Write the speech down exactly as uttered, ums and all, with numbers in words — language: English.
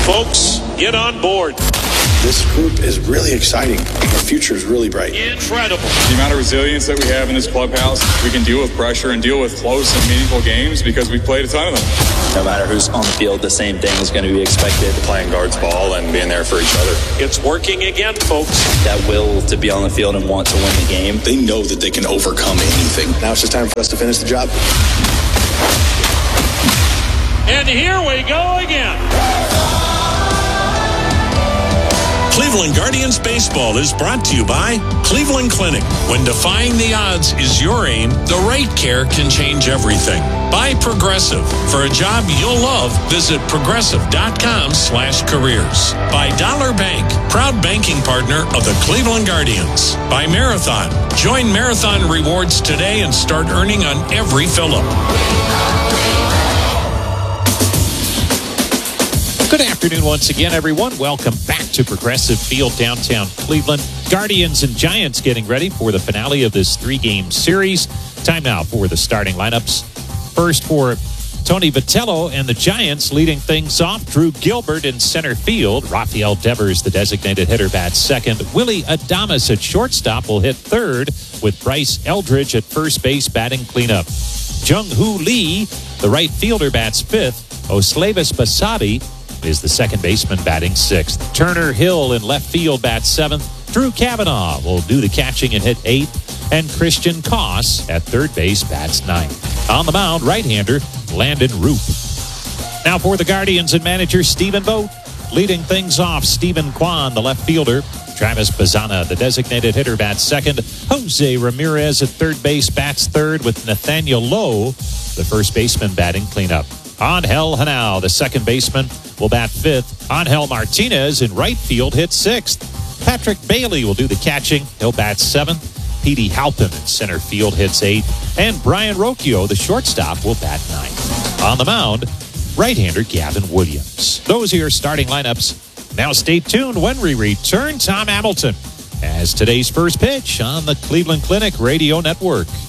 Folks, get on board. This group is really exciting. Our future is really bright. Incredible. The amount of resilience that we have in this clubhouse, we can deal with pressure and deal with close and meaningful games because we've played a ton of them. No matter who's on the field, the same thing is going to be expected. Playing guards ball and being there for each other. It's working again, folks. That will to be on the field and want to win the game. They know that they can overcome anything. Now it's just time for us to finish the job. And here we go again. Cleveland Guardians Baseball is brought to you by Cleveland Clinic. When defying the odds is your aim, the right care can change everything. By Progressive. For a job you'll love, visit progressive.com slash careers. By Dollar Bank, proud banking partner of the Cleveland Guardians. By Marathon. Join Marathon Rewards today and start earning on every fill-up. Good afternoon once again, everyone. Welcome back to Progressive Field, downtown Cleveland. Guardians and Giants getting ready for the finale of this three-game series. Time now for the starting lineups. First for Tony Vitello and the Giants leading things off. Drew Gilbert in center field. Rafael Devers, the designated hitter, bats second. Willie Adames at shortstop will hit third, with Bryce Eldridge at first base batting cleanup. Jung-Hoo Lee, the right fielder, bats fifth. Oslevis Basabi is the second baseman batting sixth. Turner Hill in left field bats seventh. Drew Kavanaugh will do the catching and hit eighth. And Christian Koss at third base bats ninth. On the mound, right-hander Landon Roop. Now for the Guardians and manager Stephen Vogt. Leading things off, Stephen Kwan, the left fielder. Travis Bazana, the designated hitter, bats second. Jose Ramirez at third base bats third, with Nathaniel Lowe, the first baseman, batting cleanup. Angel Hanao, the second baseman, will bat fifth. Angel Martinez in right field hits sixth. Patrick Bailey will do the catching. He'll bat seventh. Petey Halpin in center field hits eighth. And Brian Rocchio, the shortstop, will bat ninth. On the mound, right-hander Gavin Williams. Those are your starting lineups. Now stay tuned when we return. Tom Hamilton as today's first pitch on the Cleveland Clinic Radio Network.